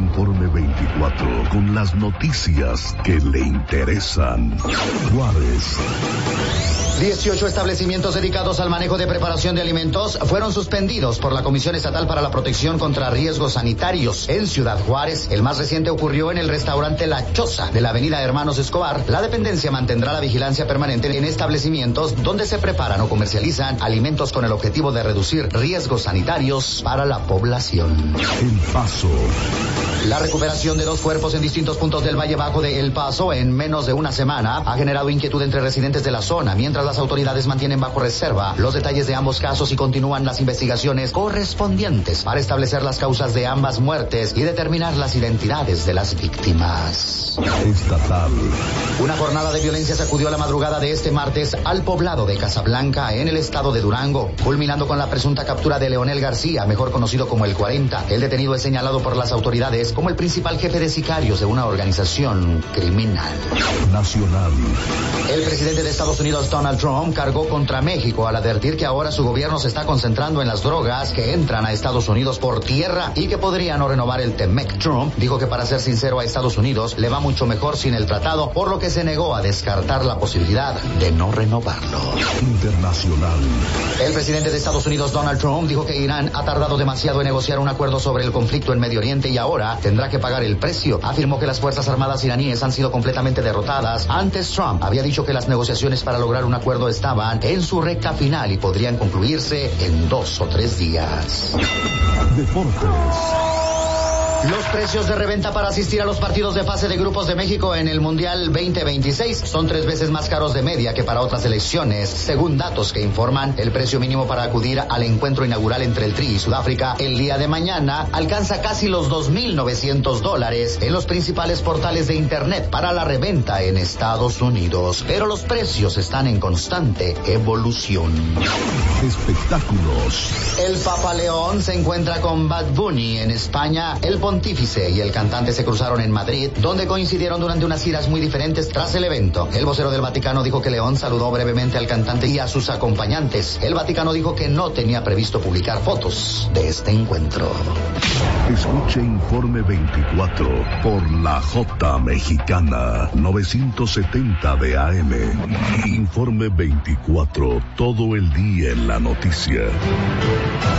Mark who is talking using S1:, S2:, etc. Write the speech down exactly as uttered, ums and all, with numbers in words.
S1: Informe veinticuatro, con las noticias que le interesan. Juárez.
S2: dieciocho establecimientos dedicados al manejo de preparación de alimentos fueron suspendidos por la Comisión Estatal para la Protección contra Riesgos Sanitarios. En Ciudad Juárez, el más reciente ocurrió en el restaurante La Choza de la avenida Hermanos Escobar. La dependencia mantendrá la vigilancia permanente en establecimientos donde se preparan o comercializan alimentos con el objetivo de reducir riesgos sanitarios para la población.
S1: El Paso.
S2: La recuperación de dos cuerpos en distintos puntos del Valle Bajo de El Paso en menos de una semana ha generado inquietud entre residentes de la zona, mientras las autoridades mantienen bajo reserva los detalles de ambos casos y continúan las investigaciones correspondientes para establecer las causas de ambas muertes y determinar las identidades de las víctimas.
S1: Estatal.
S2: Una jornada de violencia sacudió la madrugada de este martes al poblado de Casablanca, en el estado de Durango, culminando con la presunta captura de Leonel García, mejor conocido como el cuarenta. El detenido es señalado por las autoridades como el principal jefe de sicarios de una organización criminal.
S1: Nacional.
S2: El presidente de Estados Unidos, Donald Trump, cargó contra México al advertir que ahora su gobierno se está concentrando en las drogas que entran a Estados Unidos por tierra y que podría no renovar el TEMEC. Trump dijo que, para ser sincero, a Estados Unidos le va mucho mejor sin el tratado, por lo que se negó a descartar la posibilidad de no renovarlo.
S1: Internacional.
S2: El presidente de Estados Unidos, Donald Trump, dijo que Irán ha tardado demasiado en negociar un acuerdo sobre el conflicto en Medio Oriente y ahora tendrá que pagar el precio. Afirmó que las fuerzas armadas iraníes han sido completamente derrotadas. Antes, Trump había dicho que las negociaciones para lograr un acuerdo estaban en su recta final y podrían concluirse en dos o tres días.
S1: Deportes.
S2: Los precios de reventa para asistir a los partidos de fase de grupos de México en el Mundial veinte veintiséis son tres veces más caros de media que para otras selecciones, según datos que informan. El precio mínimo para acudir al encuentro inaugural entre el Tri y Sudáfrica el día de mañana alcanza casi los dos mil novecientos dólares en los principales portales de internet para la reventa en Estados Unidos. Pero los precios están en constante evolución.
S1: Espectáculos.
S2: El Papa León se encuentra con Bad Bunny en España. El pontífice y el cantante se cruzaron en Madrid, donde coincidieron durante unas giras muy diferentes tras el evento. El vocero del Vaticano dijo que León saludó brevemente al cantante y a sus acompañantes. El Vaticano dijo que no tenía previsto publicar fotos de este encuentro.
S1: Escuche Informe veinticuatro por la J Mexicana, novecientos setenta de A M. Informe veinticuatro, todo el día en la noticia.